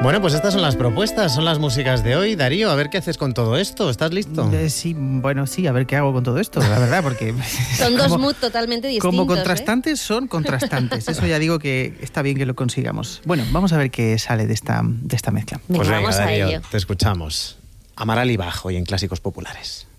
Bueno, pues estas son las propuestas, son las músicas de hoy. Darío, a ver qué haces con todo esto. ¿Estás listo? Sí, bueno, sí, a ver qué hago con todo esto, la verdad, porque... Son dos moods totalmente distintos. Como contrastantes, son contrastantes. Eso ya digo que está bien que lo consigamos. Bueno, vamos a ver qué sale de esta mezcla. Pues venga, vamos a Darío, ello. te escuchamos. Amaral y Bajo y en Clásicos Populares.